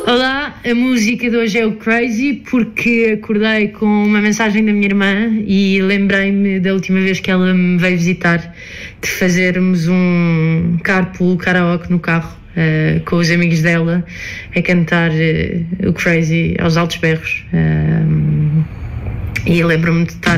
Olá, a música de hoje é o Crazy porque acordei com uma mensagem da minha irmã e lembrei-me da última vez que ela me veio visitar de fazermos um carpool karaoke no carro com os amigos dela a cantar o Crazy aos altos berros e lembro-me de estar